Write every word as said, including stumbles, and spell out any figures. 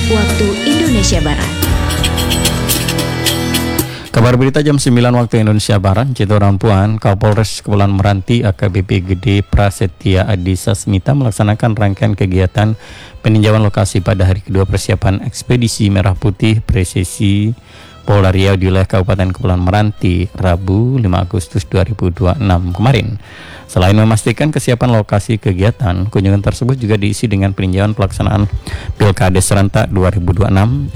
waktu Indonesia Barat. Kabar berita jam sembilan waktu Indonesia Barat, Citoran Puan, Kapolres Kepulauan Meranti A K B P Gede Prasetya Adi Sasmita melaksanakan rangkaian kegiatan peninjauan lokasi pada hari kedua persiapan ekspedisi Merah Putih Presisi Polda Riau di wilayah Kabupaten Kepulauan Meranti, Rabu lima Agustus dua ribu dua puluh enam kemarin. Selain memastikan kesiapan lokasi kegiatan, kunjungan tersebut juga diisi dengan peninjauan pelaksanaan Pilkades serentak dua ribu dua puluh enam